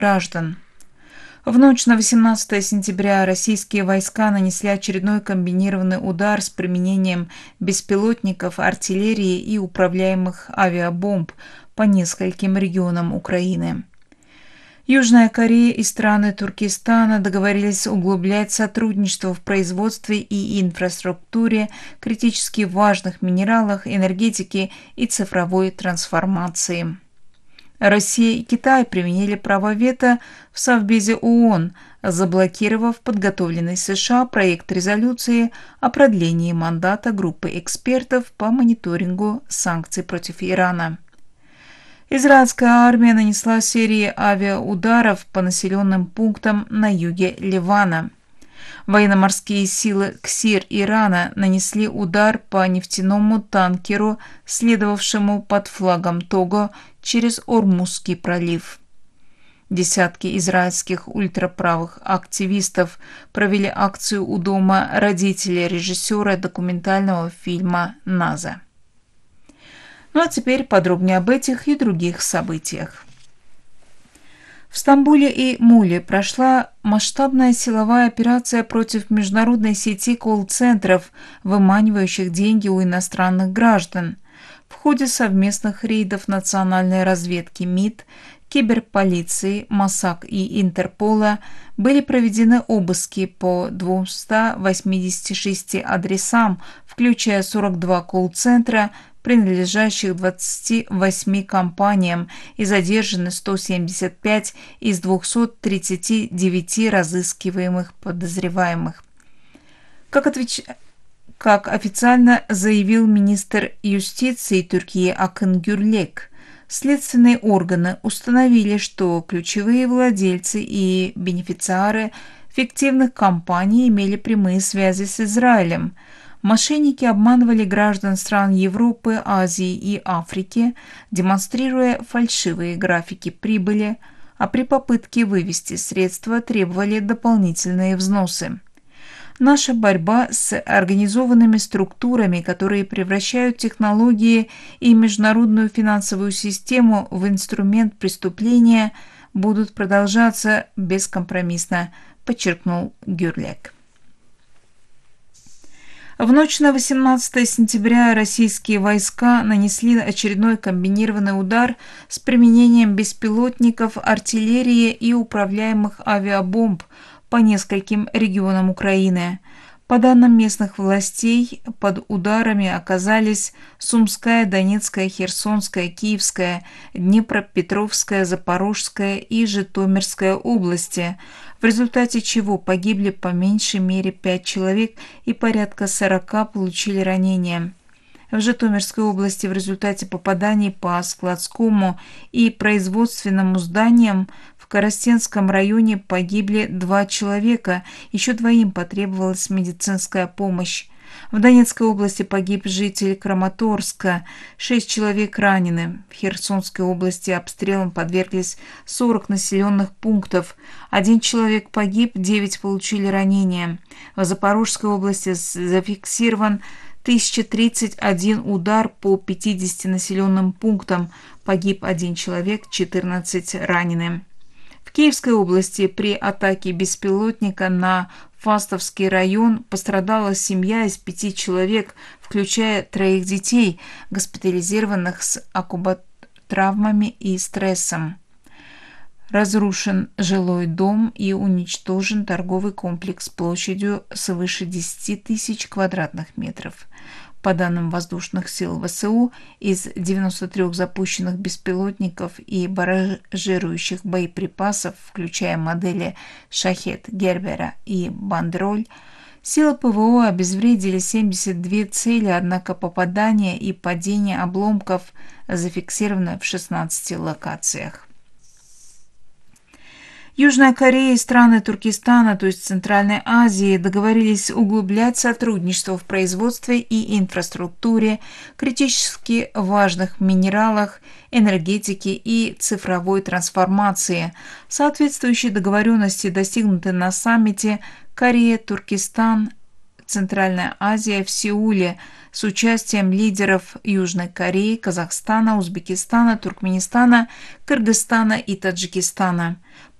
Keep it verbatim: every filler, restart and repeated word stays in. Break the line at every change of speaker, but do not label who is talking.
граждан. В ночь на восемнадцатое сентября российские войска нанесли очередной комбинированный удар с применением беспилотников, артиллерии и управляемых авиабомб по нескольким регионам Украины. Южная Корея и страны Туркестана договорились углублять сотрудничество в производстве и инфраструктуре, критически важных минералах, энергетике и цифровой трансформации. Россия и Китай применили право вето в Совбезе ООН, заблокировав подготовленный США проект резолюции о продлении мандата группы экспертов по мониторингу санкций против Ирана. Израильская армия нанесла серию авиаударов по населенным пунктам на юге Ливана. Военно-морские силы КСИР Ирана нанесли удар по нефтяному танкеру, следовавшему под флагом Того через Ормузский пролив. Десятки израильских ультраправых активистов провели акцию у дома родителей режиссера документального фильма «Наза». Ну а теперь подробнее об этих и других событиях. В Стамбуле и Муле прошла масштабная силовая операция против международной сети колл-центров, выманивающих деньги у иностранных граждан. В ходе совместных рейдов национальной разведки МИД, киберполиции, МОСАГ и Интерпола были проведены обыски по двумстам восьмидесяти шести адресам, включая сорок два колл-центра, принадлежащих двадцати восьми компаниям, и задержаны сто семьдесят пять из двухсот тридцати девяти разыскиваемых подозреваемых. Как, отвеч... как официально заявил министр юстиции Турции Акын Гюрлек, следственные органы установили, что ключевые владельцы и бенефициары фиктивных компаний имели прямые связи с Израилем. Мошенники обманывали граждан стран Европы, Азии и Африки, демонстрируя фальшивые графики прибыли, а при попытке вывести средства требовали дополнительные взносы. Наша борьба с организованными структурами, которые превращают технологии и международную финансовую систему в инструмент преступления, будут продолжаться бескомпромиссно, подчеркнул Гюрлек. В ночь на восемнадцатое сентября российские войска нанесли очередной комбинированный удар с применением беспилотников, артиллерии и управляемых авиабомб по нескольким регионам Украины. По данным местных властей, под ударами оказались Сумская, Донецкая, Херсонская, Киевская, Днепропетровская, Запорожская и Житомирская области, в результате чего погибли по меньшей мере пять человек и порядка сорока получили ранения. В Житомирской области в результате попаданий по складскому и производственному зданиям в Коростенском районе погибли два человека, еще двоим потребовалась медицинская помощь. В Донецкой области погиб житель Краматорска, шесть человек ранены. В Херсонской области обстрелам подверглись сорок населенных пунктов. Один человек погиб, девять получили ранения. В Запорожской области зафиксирован тысяча тридцать один удар по пятидесяти населенным пунктам. Погиб один человек, четырнадцать ранены. В Киевской области при атаке беспилотника на Фастовский район пострадала семья из пяти человек, включая троих детей, госпитализированных с акубатравмами и стрессом. Разрушен жилой дом и уничтожен торговый комплекс площадью свыше десяти тысяч квадратных метров. По данным воздушных сил ВСУ, из девяноста трёх запущенных беспилотников и барражирующих боеприпасов, включая модели «Шахед», «Гербера» и «Бандероль», силы ПВО обезвредили семьдесят две цели, однако попадания и падение обломков зафиксировано в шестнадцати локациях. Южная Корея и страны Туркестана, то есть Центральной Азии, договорились углублять сотрудничество в производстве и инфраструктуре, критически важных минералах, энергетике и цифровой трансформации. Соответствующие договоренности достигнуты на саммите Корея-Туркестан Центральная Азия в Сеуле с участием лидеров Южной Кореи, Казахстана, Узбекистана, Туркменистана, Кыргызстана и Таджикистана.